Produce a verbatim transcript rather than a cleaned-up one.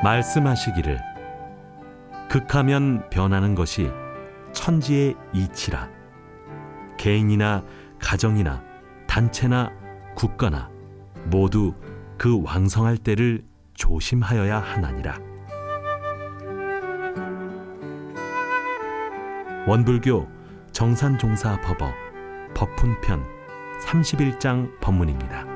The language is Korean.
말씀하시기를 극하면 변하는 것이 천지의 이치라. 개인이나 가정이나 단체나 국가나 모두 그 왕성할 때를 조심하여야 하나니라. 원불교 정산종사법어 법훈편 삼십일 장 법문입니다.